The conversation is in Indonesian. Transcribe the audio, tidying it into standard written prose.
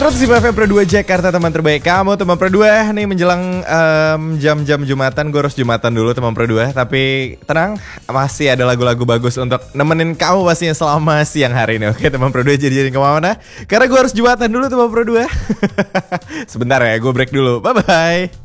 105 FM Pro 2 Jakarta, teman terbaik kamu, teman Pro 2. Nih menjelang jam-jam Jumatan, gue harus Jumatan dulu teman Pro 2. Tapi tenang, masih ada lagu-lagu bagus untuk nemenin kamu pastinya selama siang hari ini. Oke teman Pro 2, jadi kemana? Karena gue harus Jumatan dulu teman Pro 2. Sebentar ya, gue break dulu, bye-bye.